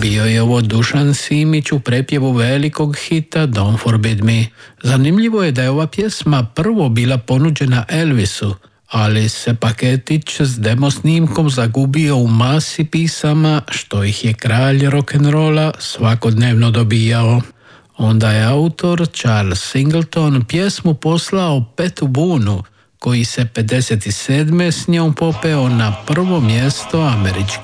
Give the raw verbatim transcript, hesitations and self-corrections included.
Bio je ovo Dušan Simić u prepjevu velikog hita Don't Forbid Me. Zanimljivo je da je ova pjesma prvo bila ponuđena Elvisu, ali se paketić s demo snimkom zagubio u masi pisama što ih je kralj rock'n'rolla svakodnevno dobijao. Onda je autor Charles Singleton pjesmu poslao Petu Booneu, koji se pedeset sedme s njom popeo na prvo mjesto američke